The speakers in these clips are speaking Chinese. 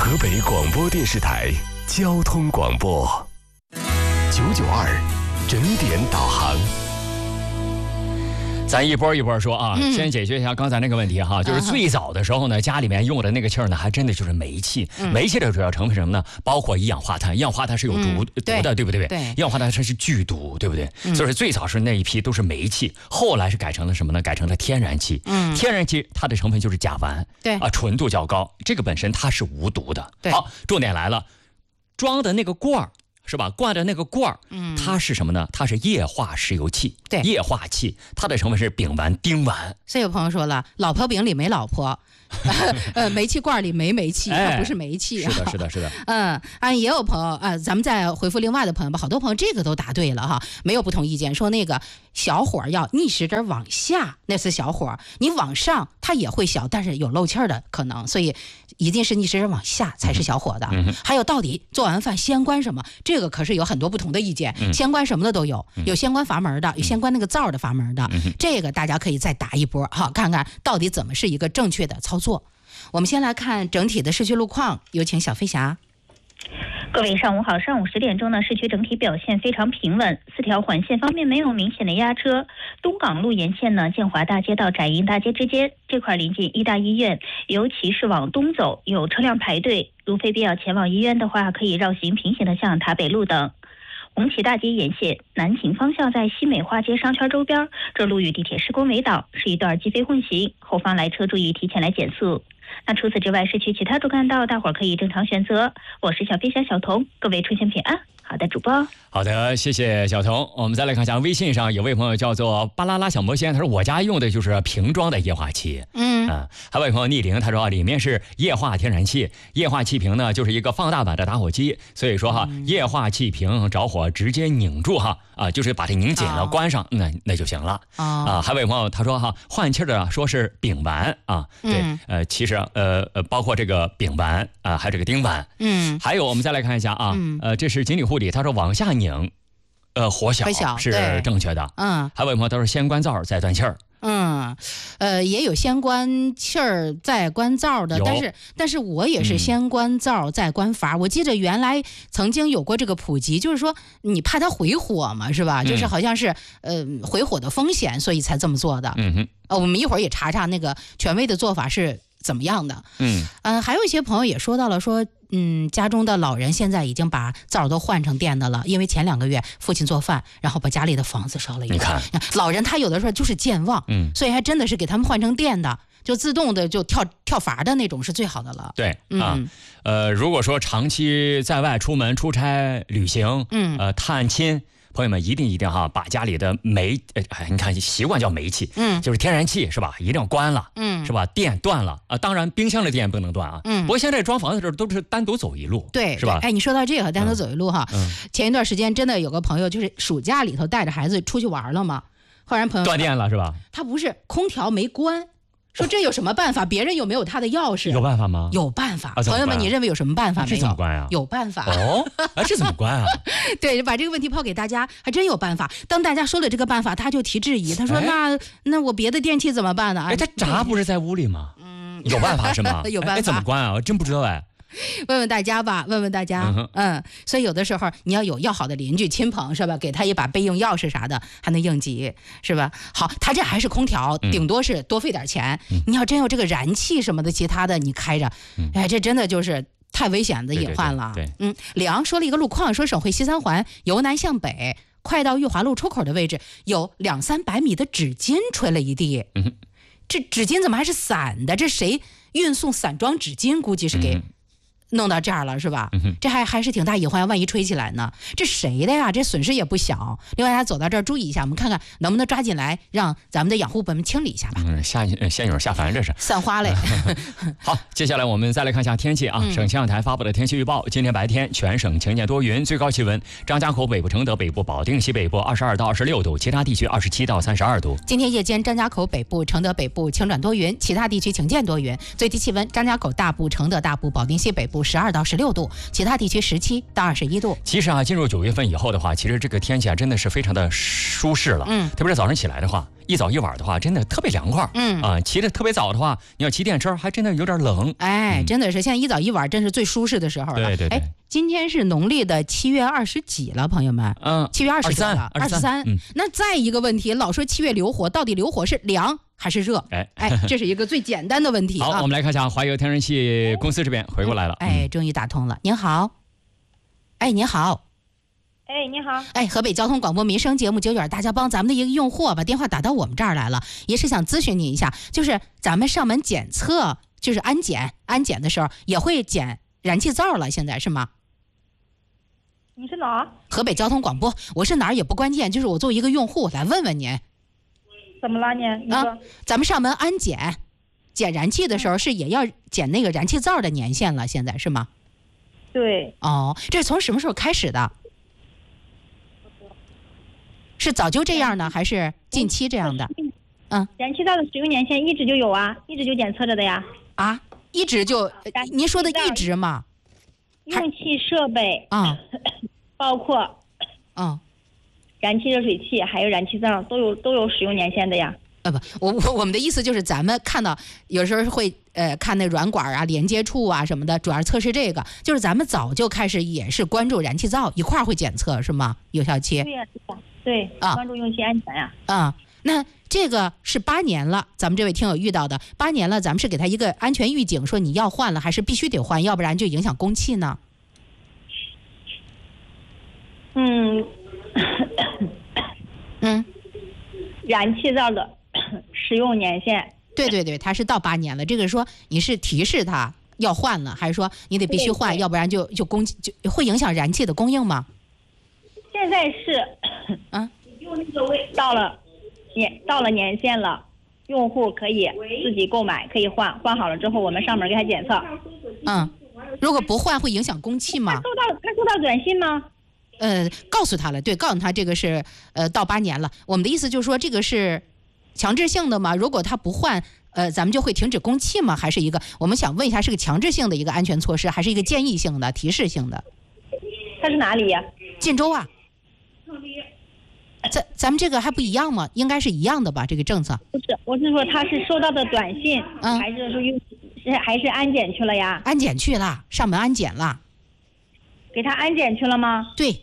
河北广播电视台交通广播992整点导航。 咱一波一波说啊，先解决一下刚才那个问题哈，就是最早的时候呢，家里面用的那个气儿呢，还真的就是煤气。煤气的主要成分是什么呢？包括一氧化碳，一氧化碳是有毒的，对不对？ 对， 一氧化碳它是剧毒，对不对？所以最早是那一批都是煤气，后来是改成了什么呢？改成了天然气。天然气它的成分就是甲烷， 对啊， 纯度较高，这个本身它是无毒的。 对， 好，重点来了，装的那个罐儿。是吧？灌的那个罐儿，它是什么呢？它是液化石油气， 对， 液化气，它的成分是丙烷、丁烷。 所以有朋友说了，老婆饼里没老婆，煤气罐里没煤气，它不是煤气。 是的。 也有朋友咱们再回复另外的朋友吧。好多朋友这个都答对了哈，没有不同意见。说那个小火要逆时针往下，那是小火；你往上它也会小，但是有漏气儿的可能，所以一定是逆时针往下才是小火的。还有到底做完饭先关什么？这个可是有很多不同的意见，先关什么的都有，有先关阀门的，有先关那个灶的阀门的。这个大家可以再打一波哈，看看到底怎么是一个正确的操作。我们先来看整体的市区路况，有请小飞侠。 各位上午好，上午10点钟呢，市区整体表现非常平稳，4条环线方面没有明显的压车。东港路沿线呢，建华大街到展营大街之间这块临近医大医院，尤其是往东走有车辆排队，如非必要前往医院的话，可以绕行平行的向塔北路等。红旗大街沿线南行方向在西美花街商圈周边，这路与地铁施工围挡，是一段机非混行，后方来车注意提前来减速。那除此之外，市区其他主干道大伙儿可以正常选择。我是小飞侠小童，各位出行平安。好的，主播。 好的，谢谢小童。我们再来看一下微信上有位朋友叫做巴啦啦小魔仙，他说我家用的就是瓶装的液化气。还有位朋友逆龄，他说里面是液化天然气，液化气瓶呢就是一个放大版的打火机，所以说液化气瓶着火直接拧住就是把它拧紧了，关上那就行了。还有位朋友他说换气的说是丙烷对，其实包括这个丙烷还有这个丁烷。还有我们再来看一下这是锦鲤护理，他说往下拧火小是正确的。还有位朋友他说先关灶再断气儿。 也有先关气儿再关灶的，但是我也是先关灶再关阀。我记得原来曾经有过这个普及，就是说你怕它回火嘛，是吧？就是好像是回火的风险，所以才这么做的。我们一会儿也查查那个权威的做法是怎么样的。还有一些朋友也说到了说。家中的老人现在已经把灶都换成电的了，因为前2个月父亲做饭，然后把家里的房子烧了一个。 你看， 老人他有的时候就是健忘，所以还真的是给他们换成电的，就自动的就跳阀的那种是最好的了。 对如果说长期在外出门出差旅行，探亲。朋友们一定把家里的煤，你看习惯叫煤气，就是天然气是吧？一定要关了，是吧？电断了当然冰箱的电不能断不过现在装房子的时候都是单独走一路， 对， 是吧？ 你说到这个单独走一路前一段时间真的有个朋友就是暑假里头带着孩子出去玩了嘛，后来朋友断电了是吧？ 他不是空调没关。说这有什么办法？别人有没有他的钥匙？ 有办法吗？ 有办法。朋友们，你认为有什么办法没有？ 这怎么关啊？ 有办法。 这怎么关啊？ 对，把这个问题抛给大家，还真有办法。当大家说了这个办法，他就提质疑，他说：“那我别的电器怎么办呢？” 他闸不是在屋里吗？有办法是吗？ 有办法。 怎么关啊？我真不知道问问大家吧，问问大家。所以有的时候你要有要好的邻居亲朋是吧？给他一把备用钥匙啥的，还能应急是吧？好，他这还是空调，顶多是多费点钱。你要真有这个燃气什么的，其他的你开着，这真的就是太危险的隐患了。李昂说了一个路况，说省会西三环由南向北，快到裕华路出口的位置有200-300米的纸巾吹了一地。这纸巾怎么还是散的？这谁运送散装纸巾？估计是给弄到这儿了是吧？这还是挺大隐患，万一吹起来呢？这谁的呀？这损失也不小。另外大家走到这儿注意一下，我们看看能不能抓紧来让咱们的养护本们清理一下吧。 仙女下凡这是散花嘞。 好，接下来我们再来看一下天气省气象台发布的天气预报，今天白天全省晴间多云，最高气温张家口北部、承德北部、保定西北部22到26度，其他地区27到32度。 今天夜间张家口北部、承德北部晴转多云，其他地区晴间多云，最低气温张家口大部、承德大部、保定西北部图12到16度，其他地区17到21度。 其实啊，进入9月份以后的话，其实这个天气啊真的是非常的舒适了。特别是早上起来的话，一早一晚的话，真的特别凉快。起得特别早的话，你要骑电车还真的有点冷。 真的是现在一早一晚真是最舒适的时候了。 对。 今天是农历的7月20几了，朋友们。7月23了，23。那再一个问题，老说7月流火，到底流火是凉还是热？这是一个最简单的问题。 好，我们来看一下华油天然气公司这边回过来了。 终于打通了。您好。您好。 你好。 河北交通广播民生节目9点大家帮咱们的一个用户把电话打到我们这儿来了，也是想咨询你一下，就是咱们上门检测，就是安检的时候也会检燃气灶了，现在是吗？ 你是哪？ 河北交通广播，我是哪儿也不关键，就是我作为一个用户来问问您。 怎么了你说咱们上门安检燃气的时候是也要检那个燃气灶的年限了，现在是吗？ 对。 这是从什么时候开始的？是早就这样呢，还是近期这样的？ 燃气灶的使用年限一直就有啊，一直就检测着的呀。 一直就？您说的一直吗？ 用气设备包括燃气热水器还有燃气灶都有使用年限的呀。 我们的意思就是咱们看到有时候会看那软管啊、连接处啊什么的，主要测试这个，就是咱们早就开始也是关注燃气灶一块儿会检测是吗？有效期？ 对，关注用气安全呀。 那这个是8年了，咱们这位听友遇到的8年了，咱们是给他一个安全预警，说你要换了，还是必须得换，要不然就影响供气呢？ 燃气灶的使用年限， 对，它是到8年了。这个说你是提示他要换了，还是说你得必须换，要不然就会影响燃气的供应吗？ 现在是到了年限了，用户可以自己购买，可以换好了之后，我们上门给他检测。 如果不换会影响供气吗？ 他收到短信吗？ 告诉他了，对，告诉他这个是到8年了。我们的意思就是说，这个是强制性的吗？如果他不换，咱们就会停止供气吗？还是一个我们想问一下，是个强制性的一个安全措施，还是一个建议性的、提示性的？ 他是哪里呀？ 晋州啊。咱们这个还不一样吗？应该是一样的吧？这个政策不是，我是说他是收到的短信，还是说还是安检去了呀？ 安检去了，上门安检了。 给他安检去了吗？ 对。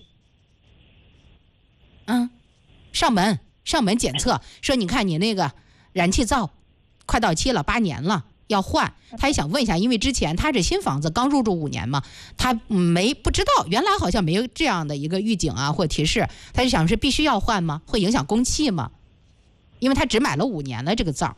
上门检测，说你看你那个燃气灶快到期了，8年了要换，他也想问一下，因为之前他这新房子刚入住5年嘛，他不知道，原来好像没有这样的一个预警啊或提示，他就想是必须要换吗？会影响供气吗？因为他只买了5年了这个灶。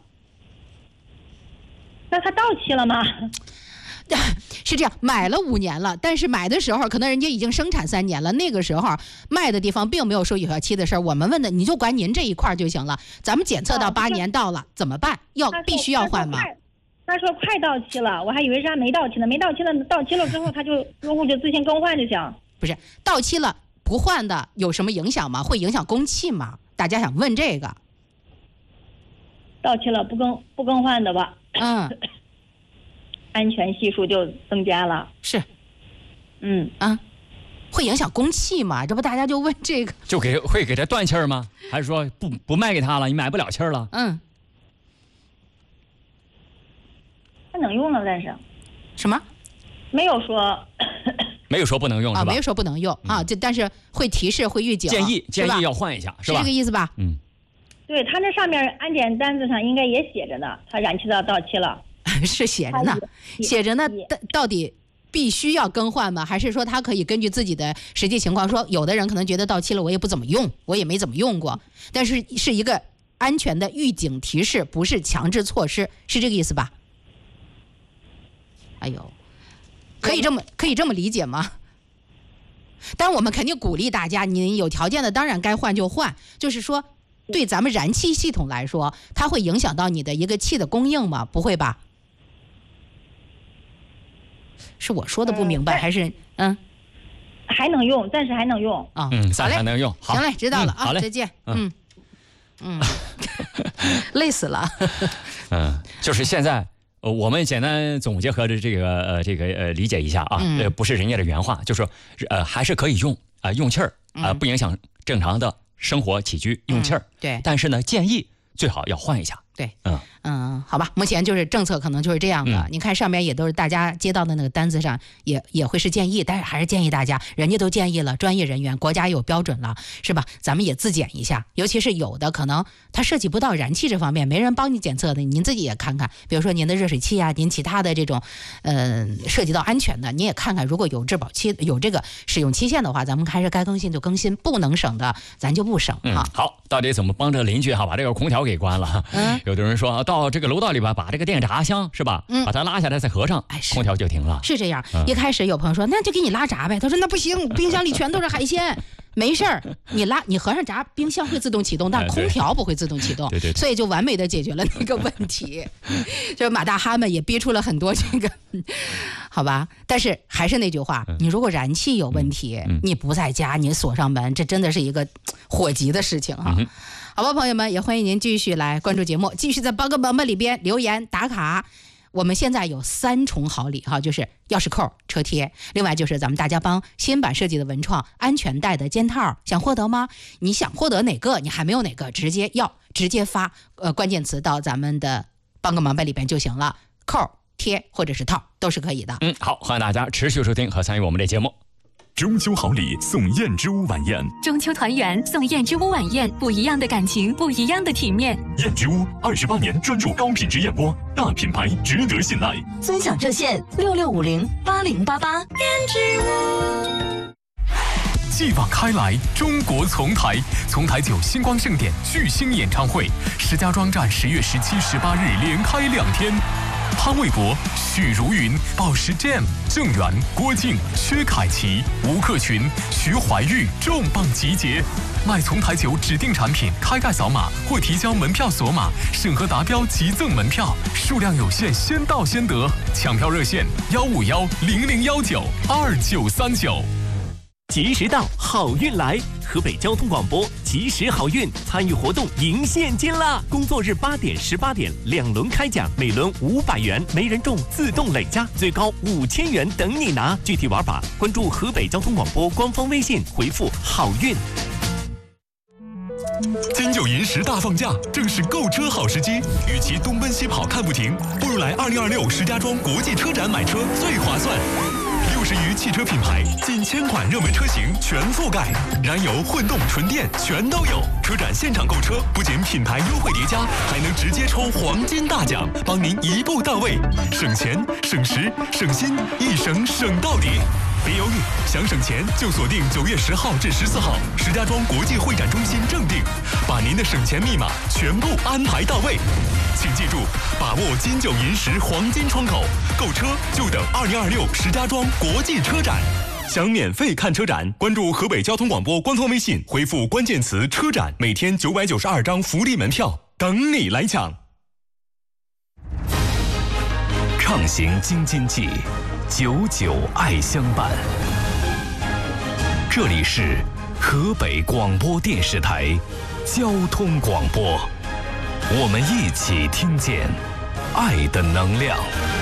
那他到期了吗？ 是这样，买了5年了，但是买的时候可能人家已经生产3年了，那个时候卖的地方并没有说有效期的事儿，我们问的你就管您这一块就行了。咱们检测到8年到了怎么办？必须要换吗？ 他说快到期了，我还以为是他没到期呢，到期了之后用户就自行更换就行。 不是，到期了不换的有什么影响吗？会影响供气吗？大家想问这个。 到期了不更换的吧？安全系数就增加了。 是。会影响供气吗？这不大家就问这个。 就会给他断气儿吗？还是说不卖给他了，你买不了气儿了？ 他能用了，但是什么？ 没有说不能用是吧？ 没有说不能用但是会提示会预警， 建议要换一下，是吧？ 是这个意思吧？ 对，他那上面安检单子上应该也写着呢，他燃气灶到期了。 是写着呢，到底必须要更换吗？还是说他可以根据自己的实际情况说，有的人可能觉得到期了我也不怎么用，我也没怎么用过，但是是一个安全的预警提示，不是强制措施，是这个意思吧？哎呦，可以这么理解吗？但我们肯定鼓励大家，你有条件的当然该换就换，就是说对咱们燃气系统来说，它会影响到你的一个气的供应吗？不会吧？是我说的不明白，还是还能用，暂时还能用暂时还能用。好嘞，行嘞，知道了好嘞， 再见。累死了。 就是现在我们简单总结和这个理解一下啊，不是人家的原话，就说还是可以用用气儿不影响正常的生活起居用气儿。 对， 但是呢，建议最好要换一下。 对，好吧，目前就是政策可能就是这样的。你看上面也都是大家接到的那个单子上也会是建议，但是还是建议大家，人家都建议了，专业人员，国家有标准了，是吧？咱们也自检一下，尤其是有的可能它涉及不到燃气这方面，没人帮你检测的，您自己也看看，比如说您的热水器啊，您其他的这种涉及到安全的，你也看看，如果有质保期有这个使用期限的话，咱们还是该更新就更新，不能省的咱就不省哈。 好，到底怎么帮着邻居把这个空调给关了？有的人说到这个楼道里边把这个电闸箱是吧，把它拉下来再合上，空调就停了。 是这样，一开始有朋友说那就给你拉闸呗，他说那不行，冰箱里全都是海鲜。没事儿，你合上闸，冰箱会自动启动，但空调不会自动启动， 对， 所以就完美的解决了那个问题。就是马大哈们也逼出了很多这个，好吧？但是还是那句话，你如果燃气有问题，你不在家，你锁上门，这真的是一个火急的事情哈。好吧，朋友们，也欢迎您继续来关注节目，继续在帮个忙里边留言打卡。我们现在有3重好礼哈，就是钥匙扣、车贴，另外就是咱们大家帮新版设计的文创安全带的肩套，想获得吗？你想获得哪个？你还没有哪个，直接发关键词到咱们的帮个忙里边就行了，扣、贴或者是套都是可以的。 好，欢迎大家持续收听和参与我们的节目。 中秋好礼送燕之屋晚宴， 中秋团圆送燕之屋晚宴，不一样的感情，不一样的体面。 燕之屋28年专注高品质燕窝，大品牌值得信赖。 尊享热线66508088。燕之屋。 继往开来，中国丛台9星光盛典巨星演唱会，石家庄站10月17、18日连开2天。潘玮柏、许茹芸、宝石 Jam、郑源、郭靖、薛凯琪、吴克群、徐怀钰重磅集结。买丛台酒指定产品，开盖扫码或提交门票锁码，审核达标即赠门票，数量有限，先到先得。抢票热线1510019293939。 及时到，好运来！河北交通广播及时好运参与活动赢现金啦！工作日8点、18点2轮开奖，每轮500元，没人中自动累加，最高5000元等你拿。具体玩法关注河北交通广播官方微信，回复好运。 金九银10大放假，正是购车好时机。与其东奔西跑看不停，不如来2026石家庄国际车展买车最划算。60余汽车品牌，近1000款热门车型全覆盖，燃油、混动、纯电全都有。车展现场购车，不仅品牌优惠叠加，还能直接抽黄金大奖，帮您一步到位，省钱、省时、省心，一省省到底。别犹豫，想省钱就锁定9月10号至14号，石家庄国际会展中心正定，把您的省钱密码全部安排到位。请记住，把握金九银10黄金窗口，购车就等2026石家庄国际车展。想免费看车展，关注河北交通广播官方微信，回复关键词车展，每天992张福利门票等你来抢。 畅行京津冀，99爱相伴。这里是河北广播电视台交通广播，我们一起听见爱的能量。